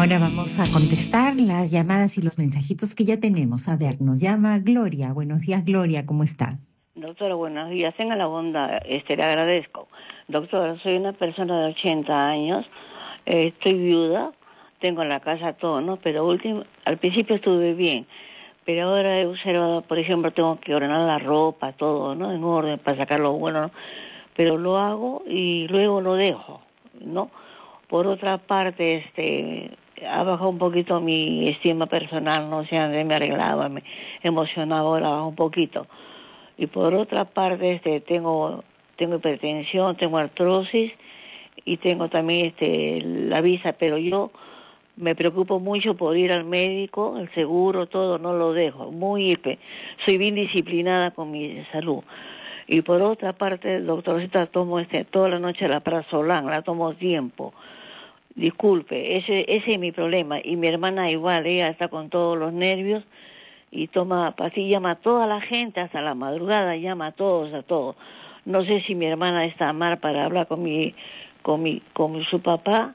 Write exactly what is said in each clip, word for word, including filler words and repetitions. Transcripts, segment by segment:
Ahora vamos a contestar las llamadas y los mensajitos que ya tenemos. A ver, nos llama Gloria. Buenos días, Gloria, ¿cómo está? Doctora, buenos días. Tenga la bondad, este, le agradezco. Doctora, soy una persona de ochenta años, eh, estoy viuda, tengo en la casa todo, ¿no? Pero último, al principio estuve bien, pero ahora he observado, por ejemplo, tengo que ordenar la ropa, todo, ¿no? En orden para sacar lo bueno, ¿no? Pero lo hago y luego lo dejo, ¿no? Por otra parte, este, ha bajado un poquito mi estima personal, no sé, antes me arreglaba, me emocionaba, ahora baja un poquito. Y por otra parte, este, tengo tengo hipertensión, tengo artrosis y tengo también este la visa, pero yo me preocupo mucho por ir al médico, el seguro, todo, no lo dejo, muy hiper, soy bien disciplinada con mi salud. Y por otra parte, doctorcita, tomo este toda la noche la prazolam, la tomo tiempo. Disculpe, ese ese es mi problema. Y mi hermana igual, ella está con todos los nervios y toma pastillas, llama a toda la gente, hasta la madrugada, llama a todos, a todos. No sé si mi hermana está mal para hablar con mi, con mi, con su papá,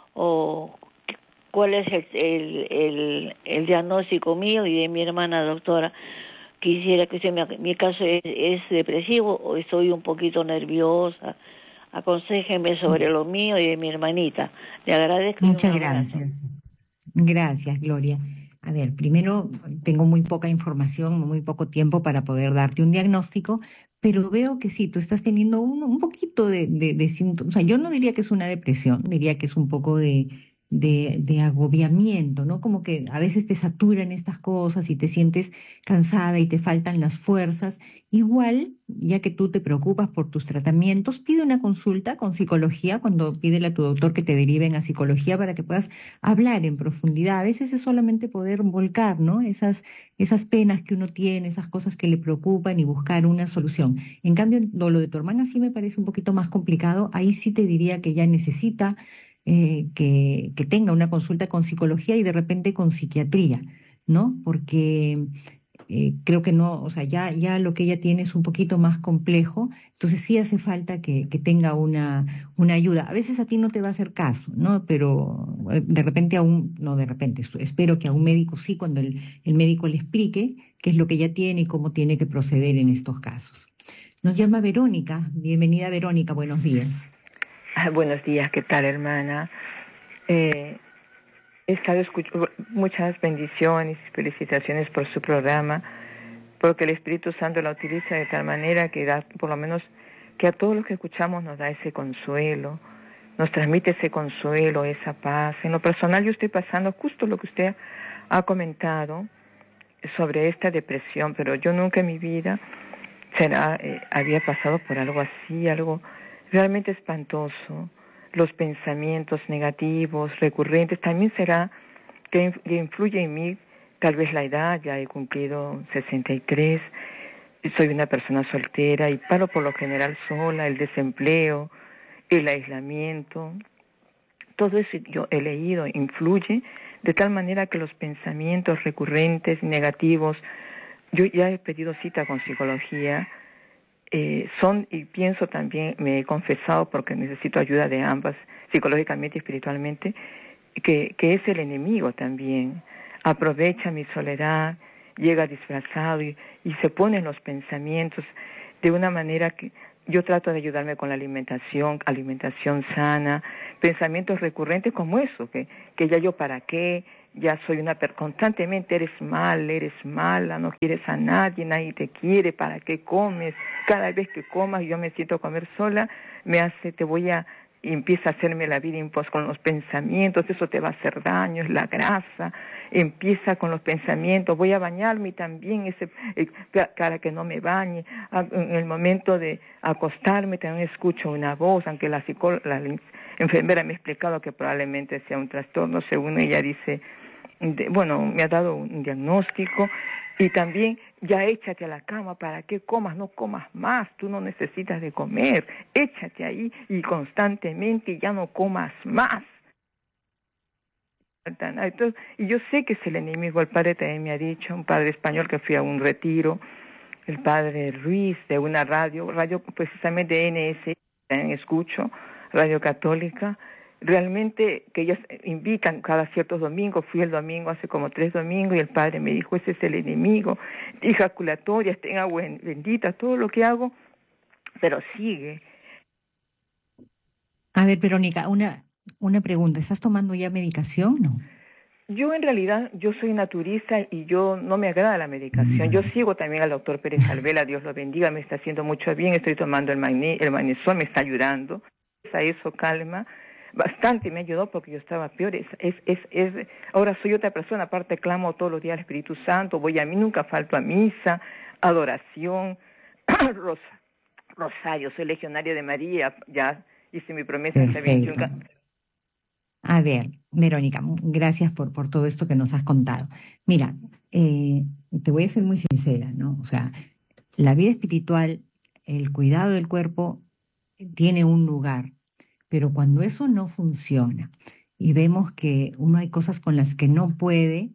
o cuál es el, el, el, el diagnóstico mío y de mi hermana, doctora. Quisiera que usted me, mi caso es, es depresivo o estoy un poquito nerviosa. Aconséjeme sobre lo mío y de mi hermanita. Le agradezco y un Muchas abrazo. gracias. Gracias, Gloria. A ver, primero, tengo muy poca información, muy poco tiempo para poder darte un diagnóstico, pero veo que sí, tú estás teniendo un, un poquito de, de, de síntomas. O sea, yo no diría que es una depresión, diría que es un poco de, de, de agobiamiento, ¿no? Como que a veces te saturan estas cosas y te sientes cansada y te faltan las fuerzas. Igual, ya que tú te preocupas por tus tratamientos, pide una consulta con psicología, cuando pídele a tu doctor que te deriven a psicología para que puedas hablar en profundidad. A veces es solamente poder volcar, ¿no? Esas, esas penas que uno tiene, esas cosas que le preocupan y buscar una solución. En cambio, lo, lo de tu hermana sí me parece un poquito más complicado. Ahí sí te diría que ella necesita eh, que, que tenga una consulta con psicología y de repente con psiquiatría, ¿no? Porque eh, creo que no, o sea, ya, ya lo que ella tiene es un poquito más complejo, entonces sí hace falta que, que tenga una, una ayuda. A veces a ti no te va a hacer caso, ¿no? Pero eh, de repente a un, no de repente, es- espero que a un médico sí, cuando el, el médico le explique qué es lo que ella tiene y cómo tiene que proceder en estos casos. Nos llama Verónica. Bienvenida, Verónica, buenos días. Ah, buenos días, ¿qué tal, hermana? Eh, he estado escuchando muchas bendiciones y felicitaciones por su programa, porque el Espíritu Santo la utiliza de tal manera que da, por lo menos, que a todos los que escuchamos nos da ese consuelo, nos transmite ese consuelo, esa paz. En lo personal yo estoy pasando justo lo que usted ha comentado sobre esta depresión, pero yo nunca en mi vida será, eh, había pasado por algo así, algo realmente espantoso. Los pensamientos negativos, recurrentes, también será que, que influye en mí, tal vez la edad, ya he cumplido sesenta y tres, soy una persona soltera y paro por lo general sola, el desempleo, el aislamiento, todo eso yo he leído, influye de tal manera que los pensamientos recurrentes, negativos, yo ya he pedido cita con psicología, eh, son, y pienso también, me he confesado porque necesito ayuda de ambas, psicológicamente y espiritualmente, que, que es el enemigo también, aprovecha mi soledad, llega disfrazado y, y se pone en los pensamientos de una manera que yo trato de ayudarme con la alimentación, alimentación sana, pensamientos recurrentes como eso, que, que ya yo para qué, ya soy una per constantemente eres mal, eres mala, no quieres a nadie, nadie te quiere, ¿para qué comes? Cada vez que comas yo me siento a comer sola, me hace, te voy a, y empieza a hacerme la vida impuesta con los pensamientos, eso te va a hacer daño, es la grasa, empieza con los pensamientos, voy a bañarme y también ese, eh, para que no me bañe, en el momento de acostarme también escucho una voz, aunque la psicóloga, la enfermera me ha explicado que probablemente sea un trastorno, según ella dice, de, bueno, me ha dado un diagnóstico, y también ya échate a la cama, para que comas, no comas más, tú no necesitas de comer, échate ahí y constantemente ya no comas más. Entonces, y yo sé que es el enemigo, el padre también me ha dicho, un padre español que fui a un retiro, el padre Ruiz, de una radio, radio precisamente de N S, también escucho, Radio Católica, realmente que ellas invitan cada ciertos domingos. Fui el domingo hace como tres domingos y el padre me dijo, ese es el enemigo, ejaculatorias, ten agua bendita, todo lo que hago, pero sigue. A ver, Verónica, una, una pregunta, ¿estás tomando ya medicación? No. Yo en realidad, yo soy naturista y yo no me agrada la medicación. Yo sigo también al doctor Pérez Alvela, Dios lo bendiga, me está haciendo mucho bien, estoy tomando el, magne, el magnesol, me está ayudando. A eso calma, bastante me ayudó porque yo estaba peor. Es, es, es, es, ahora soy otra persona, aparte clamo todos los días al Espíritu Santo, voy a mí, nunca falto a misa, adoración, rosa, rosario, soy legionaria de María, ya hice mi promesa hace veintiuno años. A ver, Verónica, gracias por, por todo esto que nos has contado. Mira, eh, te voy a ser muy sincera, ¿no? O sea, la vida espiritual, el cuidado del cuerpo tiene un lugar, pero cuando eso no funciona y vemos que uno hay cosas con las que no puede,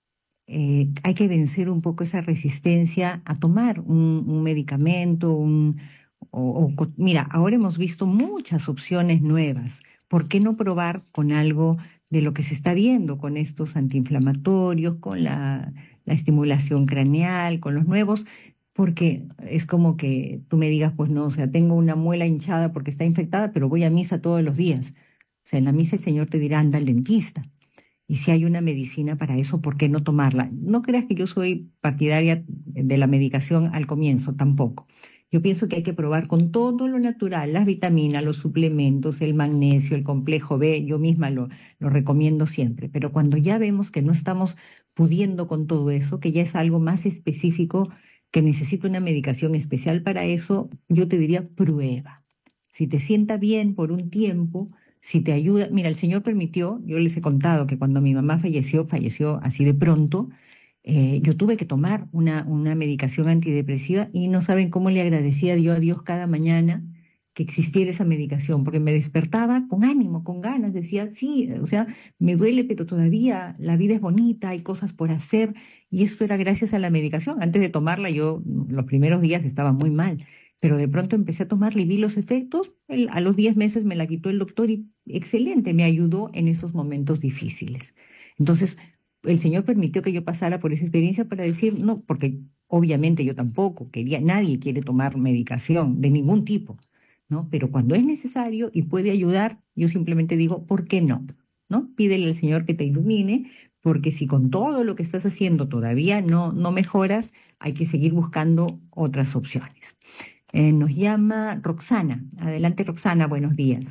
eh, hay que vencer un poco esa resistencia a tomar un, un medicamento, un, o, o, mira, ahora hemos visto muchas opciones nuevas. ¿Por qué no probar con algo de lo que se está viendo, con estos antiinflamatorios, con la, la estimulación craneal, con los nuevos? Porque es como que tú me digas, pues no, o sea, tengo una muela hinchada porque está infectada, pero voy a misa todos los días. O sea, en la misa el Señor te dirá, anda al dentista. Y si hay una medicina para eso, ¿por qué no tomarla? No creas que yo soy partidaria de la medicación al comienzo, tampoco. Yo pienso que hay que probar con todo lo natural, las vitaminas, los suplementos, el magnesio, el complejo B, yo misma lo, lo recomiendo siempre. Pero cuando ya vemos que no estamos pudiendo con todo eso, que ya es algo más específico, que necesita una medicación especial para eso, yo te diría prueba. Si te sienta bien por un tiempo, si te ayuda, mira, el Señor permitió, yo les he contado que cuando mi mamá falleció, falleció así de pronto, eh, yo tuve que tomar una, una medicación antidepresiva y no saben cómo le agradecía yo a Dios cada mañana que existiera esa medicación, porque me despertaba con ánimo, con ganas, decía, sí, o sea, me duele, pero todavía la vida es bonita, hay cosas por hacer, y esto era gracias a la medicación. Antes de tomarla, yo los primeros días estaba muy mal, pero de pronto empecé a tomarla y vi los efectos, el, a los diez meses me la quitó el doctor y excelente, me ayudó en esos momentos difíciles. Entonces, el Señor permitió que yo pasara por esa experiencia para decir, no, porque obviamente yo tampoco quería, nadie quiere tomar medicación de ningún tipo, ¿no? Pero cuando es necesario y puede ayudar, yo simplemente digo, ¿por qué no? ¿No? Pídele al Señor que te ilumine, porque si con todo lo que estás haciendo todavía no, no mejoras, hay que seguir buscando otras opciones. Eh, nos llama Roxana. Adelante, Roxana, buenos días.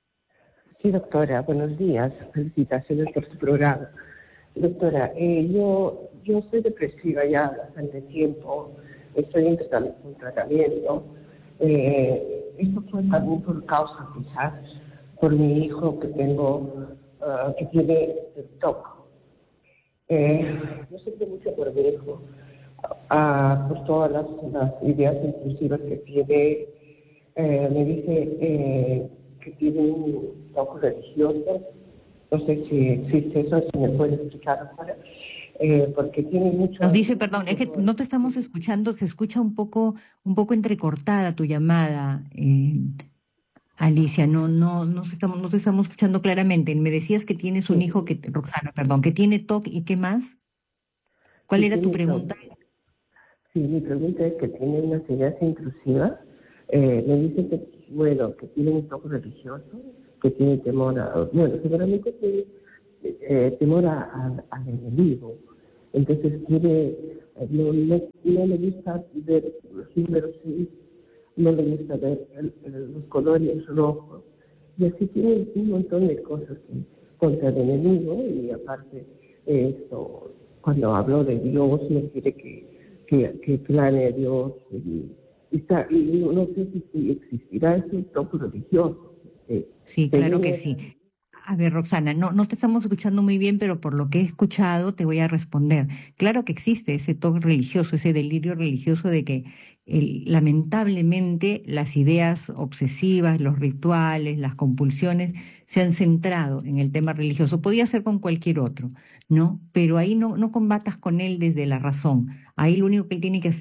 Sí, doctora, buenos días. Felicitaciones por su programa. Doctora, eh, yo, yo soy depresiva ya bastante tiempo, estoy en un tratamiento. Eh, esto fue también por causa, quizás, por mi hijo que tengo, uh, que tiene T O C. Eh, yo siento mucho por mi hijo, uh, por todas las, las ideas intrusivas que tiene. Eh, me dice eh, que tiene un toque religioso. No sé si existe eso, si me puede explicar ahora, eh, porque tiene mucho... Nos dice, perdón, es que no te estamos escuchando, se escucha un poco, un poco entrecortada tu llamada, eh, Alicia, no, no, no, se estamos, no te estamos escuchando claramente. Me decías que tienes un hijo, que Roxana, perdón, que tiene T O C, ¿y qué más? ¿Cuál sí, era tu pregunta? T O C. Sí, mi pregunta es que tiene unas ideas intrusivas, eh, me dice que, bueno, que tiene un toque religioso, que tiene temor a, bueno, seguramente tiene eh, temor a, a, al enemigo. Entonces tiene, no, no, no le gusta ver los números seis, no le gusta ver el, el, los colores rojos, y así tiene un montón de cosas que, contra el enemigo, y aparte esto, cuando hablo de Dios, me quiere que, que, que plane Dios, y, y, está, y no sé si, si existirá ese toque religioso. Sí, claro que sí. A ver, Roxana, no, no te estamos escuchando muy bien, pero por lo que he escuchado te voy a responder. Claro que existe ese toque religioso, ese delirio religioso de que el, lamentablemente las ideas obsesivas, los rituales, las compulsiones se han centrado en el tema religioso. Podía ser con cualquier otro, ¿no? Pero ahí no, no combatas con él desde la razón. Ahí lo único que él tiene que hacer